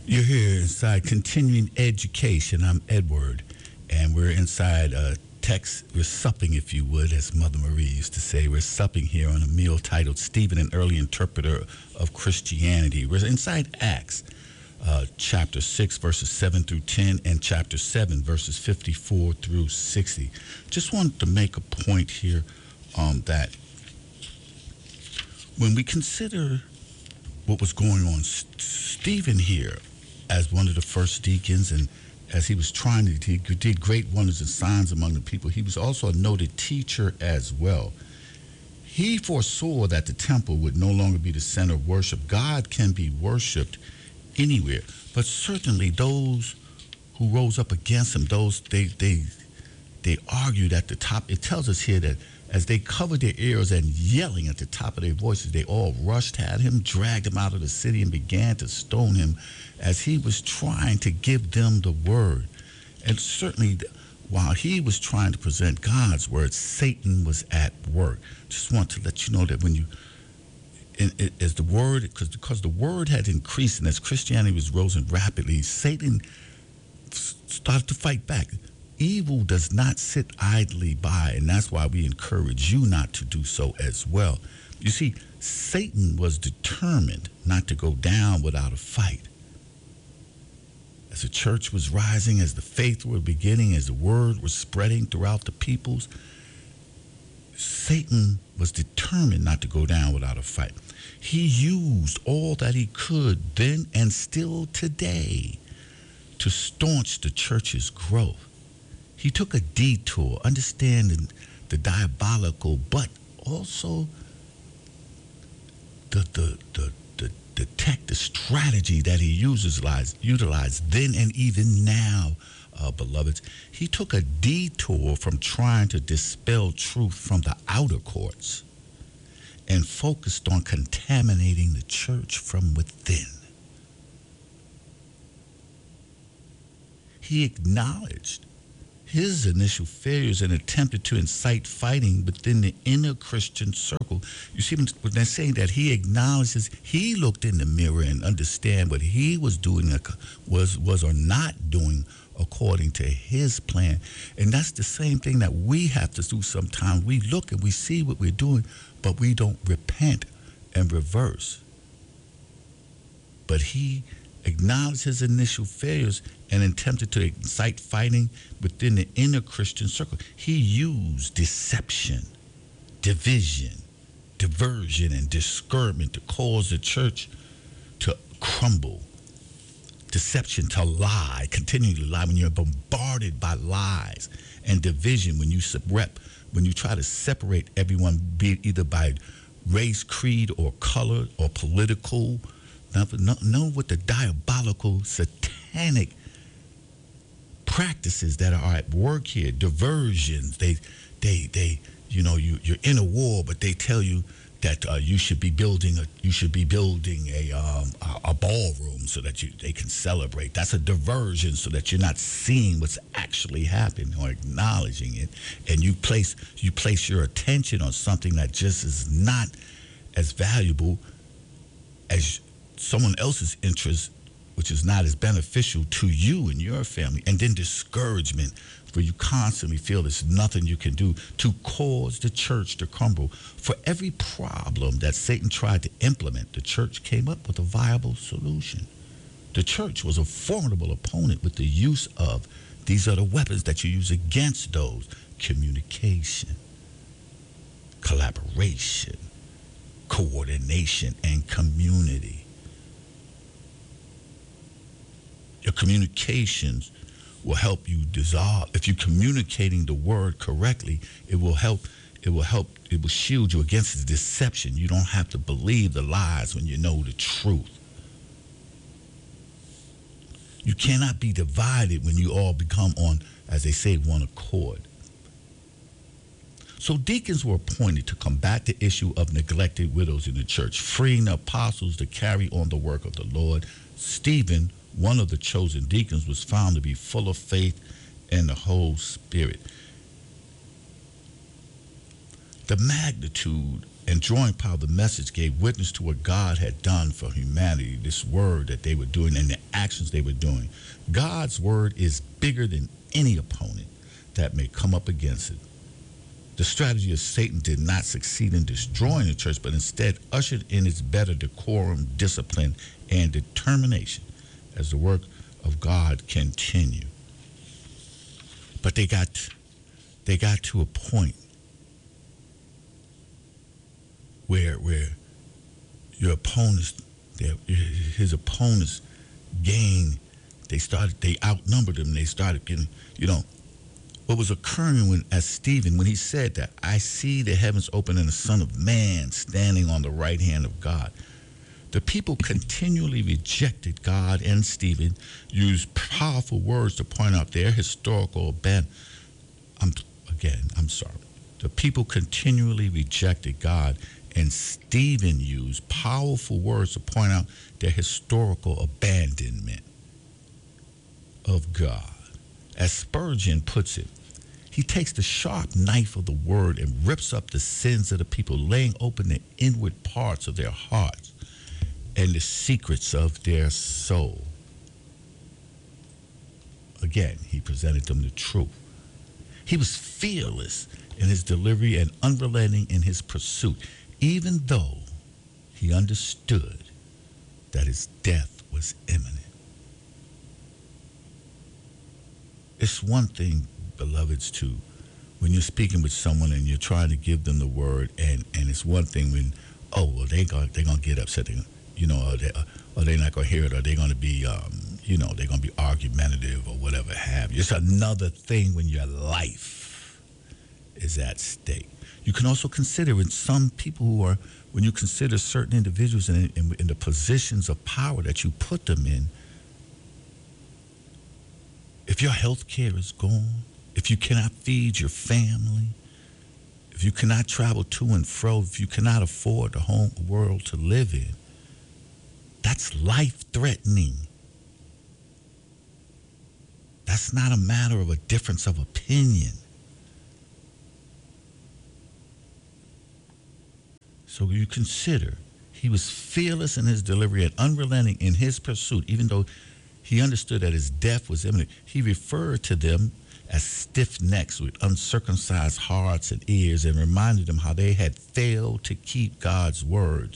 You're here inside Continuing Education. I'm Edward, and we're inside text. We're supping, if you would, as Mother Marie used to say. We're supping here on a meal titled Stephen, an Early Interpreter of Christianity. We're inside Acts, chapter 6, verses 7 through 10, and chapter 7, verses 54 through 60. Just wanted to make a point here that when we consider what was going on, Stephen here, as one of the first deacons, and as he was trying to, he did great wonders and signs among the people. He was also a noted teacher as well. He foresaw that the temple would no longer be the center of worship. God can be worshiped anywhere, but certainly those who rose up against him, those they argued at the top. It tells us here that as they covered their ears and yelling at the top of their voices, they all rushed at him, dragged him out of the city, and began to stone him as he was trying to give them the word. And certainly, while he was trying to present God's word, Satan was at work. Just want to let you know that when you, as the word, because the word had increased and as Christianity was rising rapidly, Satan started to fight back. Evil does not sit idly by, and that's why we encourage you not to do so as well. You see, Satan was determined not to go down without a fight. As the church was rising, as the faith were beginning, as the word was spreading throughout the peoples, Satan was determined not to go down without a fight. He used all that he could then and still today to staunch the church's growth. He took a detour, understanding the diabolical, but also the tech, the strategy that he utilized then and even now, beloveds. He took a detour from trying to dispel truth from the outer courts and focused on contaminating the church from within. He acknowledged his initial failures and attempted to incite fighting within the inner Christian circle. You see, when they're saying that he acknowledges, he looked in the mirror and understand what he was doing was or not doing according to his plan. And that's the same thing that we have to do sometimes. We look and we see what we're doing, but we don't repent and reverse. But he acknowledged his initial failures and attempted to incite fighting within the inner Christian circle. He used deception, division, diversion, and discouragement to cause the church to crumble. Deception, to lie, continually lie. When you're bombarded by lies and division, when you try to separate everyone, be it either by race, creed, or color, or political. Know what the diabolical, satanic practices that are at work here. Diversions. They you're in a war, but they tell you that you should be building a ballroom so that they can celebrate. That's a diversion, so that you're not seeing what's actually happening or acknowledging it, and you place your attention on something that just is not as valuable as someone else's interest, which is not as beneficial to you and your family. And then discouragement, where you constantly feel there's nothing you can do to cause the church to crumble. For every problem that Satan tried to implement, the church came up with a viable solution. The church was a formidable opponent with the use of, these are the weapons that you use against those: communication, collaboration, coordination, and community. Your communications will help you dissolve. If you're communicating the word correctly, it will shield you against the deception. You don't have to believe the lies when you know the truth. You cannot be divided when you all become on, as they say, one accord. So deacons were appointed to combat the issue of neglected widows in the church, freeing the apostles to carry on the work of the Lord. Stephen, one of the chosen deacons, was found to be full of faith and the Holy Spirit. The magnitude And drawing power, the message gave witness to what God had done for humanity, this word that they were doing and the actions they were doing. God's word is bigger than any opponent that may come up against it. The strategy of Satan did not succeed in destroying the church, but instead ushered in its better decorum, discipline, and determination as the work of God continued. But they got to a point where your opponents, his opponents gained, they outnumbered him. They started getting, what was occurring as Stephen, when he said that, I see the heavens open and the Son of Man standing on the right hand of God. The people continually rejected God, and Stephen used powerful words to point out their historical abandonment. I'm sorry. The people continually rejected God, and Stephen used powerful words to point out their historical abandonment of God. As Spurgeon puts it, he takes the sharp knife of the word and rips up the sins of the people, laying open the inward parts of their hearts and the secrets of their soul. Again, he presented them the truth. He was fearless in his delivery and unrelenting in his pursuit, even though he understood that his death was imminent. It's one thing, beloveds, when you're speaking with someone and you're trying to give them the word, and it's one thing when, they're gonna get upset, or they're not gonna hear it, or they're gonna be, they're gonna be argumentative or whatever have you. It's another thing when your life is at stake. You can also consider in some people when you consider certain individuals in the positions of power that you put them in, if your health care is gone, if you cannot feed your family, if you cannot travel to and fro, if you cannot afford the home world to live in, that's life-threatening. That's not a matter of a difference of opinion. So you consider, he was fearless in his delivery and unrelenting in his pursuit, even though he understood that his death was imminent. He referred to them as stiff necks with uncircumcised hearts and ears, and reminded them how they had failed to keep God's word.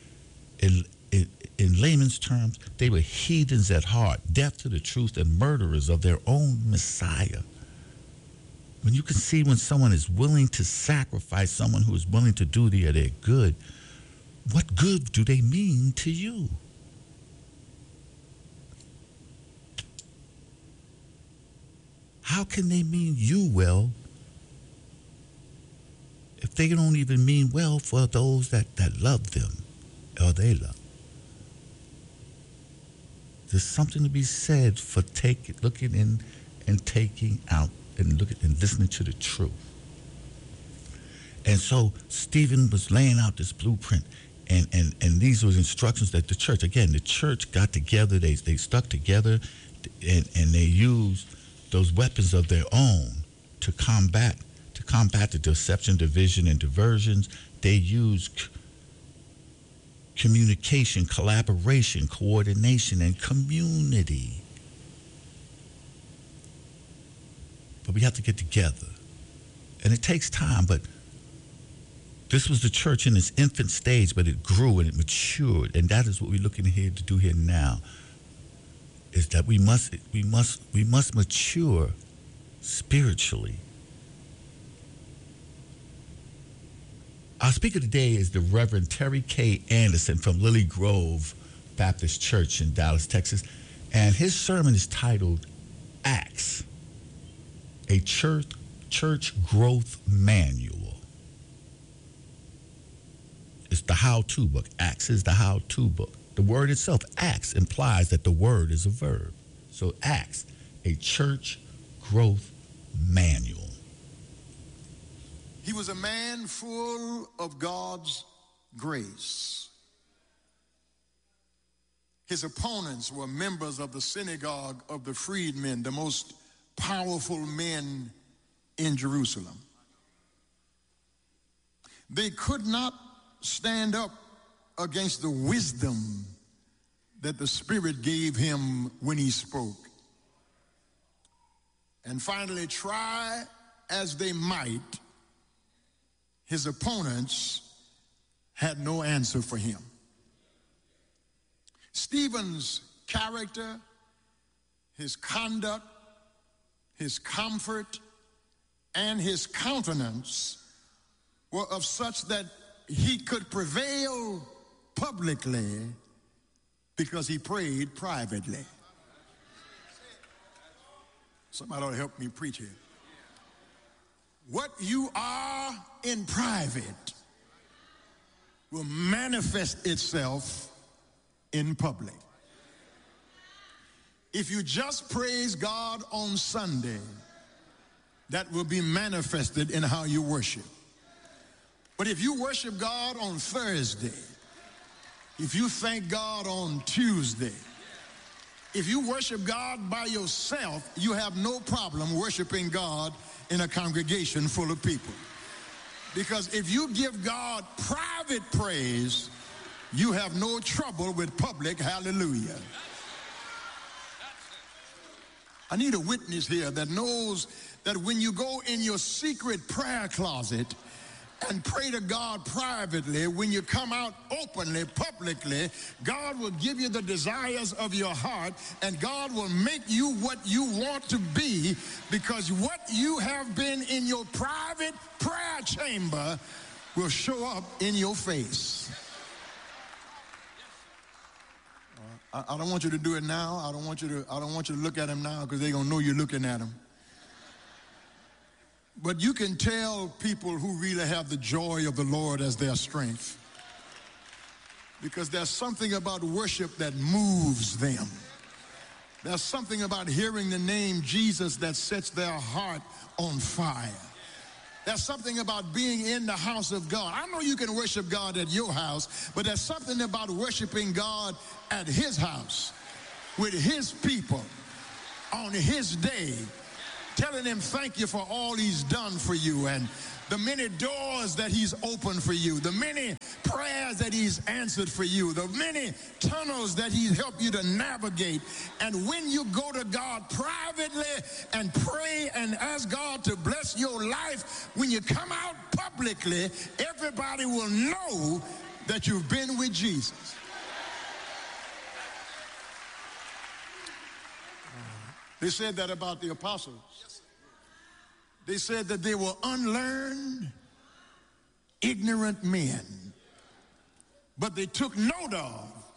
In layman's terms, they were heathens at heart, deaf to the truth, and murderers of their own Messiah. When you can see when someone is willing to sacrifice, someone who is willing to do their good, what good do they mean to you? How can they mean you well if they don't even mean well for those that love them or they love? There's something to be said for looking in and taking out and looking and listening to the truth. And so Stephen was laying out this blueprint, and these were instructions that the church got together, they stuck together, and they used those weapons of their own to combat the deception, division, and diversions. They used communication, collaboration, coordination, and community. But we have to get together. And it takes time, but this was the church in its infant stage, but it grew and it matured. And that is what we're looking here to do here now, is that we must mature spiritually. Our speaker today is the Reverend Terry K. Anderson from Lily Grove Baptist Church in Dallas, Texas. And his sermon is titled Acts, a church growth manual. It's the how-to book. Acts is the how-to book. The word itself, Acts, implies that the word is a verb. So Acts, a church growth manual. He was a man full of God's grace. His opponents were members of the synagogue of the freedmen, the most powerful men in Jerusalem. They could not stand up against the wisdom that the Spirit gave him when he spoke. And finally, try as they might, his opponents had no answer for him. Stephen's character, his conduct, his comfort, and his countenance were of such that he could prevail publicly because he prayed privately. Somebody ought to help me preach here. What you are in private will manifest itself in public. If you just praise God on Sunday, that will be manifested in how you worship. But if you worship God on Thursday, if you thank God on Tuesday, if you worship God by yourself, you have no problem worshiping God in a congregation full of people. Because if you give God private praise, you have no trouble with public hallelujah. I need a witness here that knows that when you go in your secret prayer closet and pray to God privately, when you come out openly, publicly, God will give you the desires of your heart, and God will make you what you want to be, because what you have been in your private prayer chamber will show up in your face. I don't want you to do it now. I don't want you to look at him now, because they're going to know you're looking at him. But you can tell people who really have the joy of the Lord as their strength, because there's something about worship that moves them. There's something about hearing the name Jesus that sets their heart on fire. There's something about being in the house of God. I know you can worship God at your house, but there's something about worshiping God at his house, with his people, on his day, telling him thank you for all he's done for you, and the many doors that he's opened for you, the many prayers that he's answered for you, the many tunnels that he's helped you to navigate. And when you go to God privately and pray and ask God to bless your life, when you come out publicly, everybody will know that you've been with Jesus. They said that about the apostles. They said that they were unlearned, ignorant men, but they took note of